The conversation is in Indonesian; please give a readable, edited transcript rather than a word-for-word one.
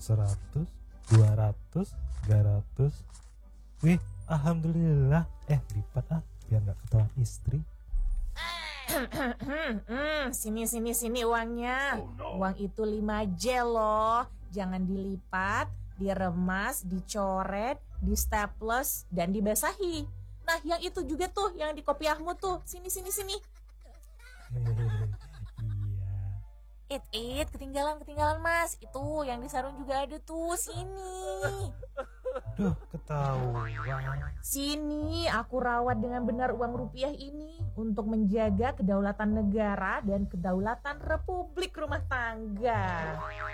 100, 200, 300. Wih, alhamdulillah. Lipat biar nggak ketahuan istri. Sini uangnya. Uang itu 5J loh. Jangan dilipat, diremas, dicoret, di staples, dan dibasahi. Nah, yang itu juga tuh, yang di kopiahmu tuh. Sini. Iya. Ketinggalan mas. Itu yang di sarung juga ada tuh. Sini. Duh, ketahuan. Sini, aku rawat dengan benar uang rupiah ini untuk menjaga kedaulatan negara dan kedaulatan Republik Rumah Tangga.